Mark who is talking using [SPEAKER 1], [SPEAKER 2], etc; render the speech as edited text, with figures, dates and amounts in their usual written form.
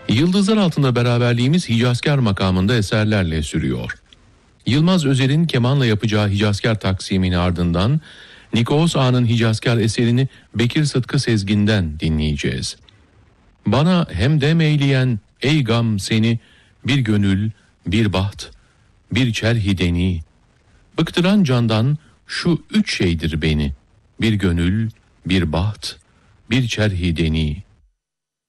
[SPEAKER 1] Yıldızlar altında beraberliğimiz Hicazkar makamında eserlerle sürüyor. Yılmaz Özer'in kemanla yapacağı Hicazkar taksimini ardından Nikos Ağa'nın Hicazkar eserini Bekir Sıtkı Sezgin'den dinleyeceğiz. Bana hem dem eyleyen ey gam seni, bir gönül, bir baht, bir çerhi deni. Bıktıran candan şu üç şeydir beni, bir gönül, bir baht, bir çerhi deni.